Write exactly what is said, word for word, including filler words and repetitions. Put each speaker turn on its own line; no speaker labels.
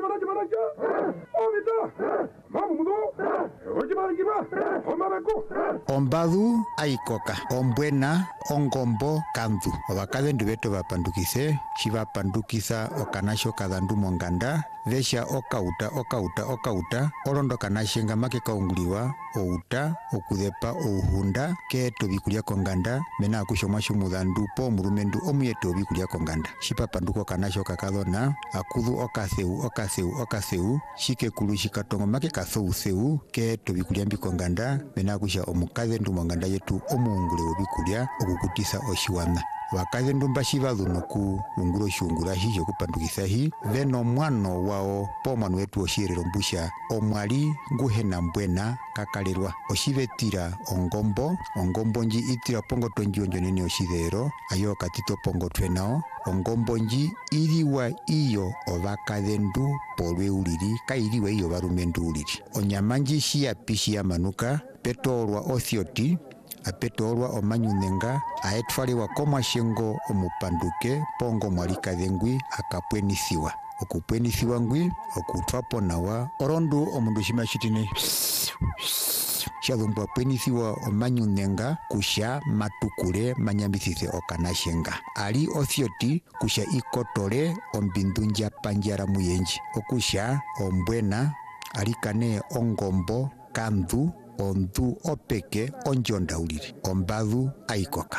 Ombadu aikoka, ombwena, ongombo, kandu. Obakadendu beto bapandukise, shibapandukisa okanasho kadandu monganda, vesha okauta, okauta, okauta, orondo kanashenga make kaunguliwa, outa, okudepa, ouhunda, keto bikulia konganda, mena akushoma shumudandu po murumendu omuyeto bikulia konganda. Shipapanduko kanasho kakadona, akudu okaseu, okaseu, okaseu, shikekulu shikatongo make kasou seu, keto bikulia mbikonganda, mena akusha omukadendu monganda yetu omuungule obikulia, okukutisa oshiwana. Wakadendu mbashivalu noku ungulo shungula hi yokupandukisa hi veno mwano wao po mwanu wetu oshirero mbusha omwali nguhena mbwena kakalelwa oshivetira ongombo ongombo nji itira pongo tonji onjo nene oshidero ayo katito pongo twenao ongombo nji iliwa iyo ovakadendu polwe uliri kailiwa iyo varumendu uliri onyamanji shia pishi ya manuka petolwa othioti apetolwa omanyunenga aetwaliwa komwashengo omupanduke pongo mwalikadhengwi akapwenisiwa okupwenisiwa ngwi okutwapo nawa orondu omundu shimashitine shalumbu apwenisiwa omanyunenga kusha matukule manyambisise okanashenga ali othioti kusha ikotole ombindu njapandjala muyenji okusha ombwena alikane ongombo kandu ondu opeke onjonda uliri ombadu aikoka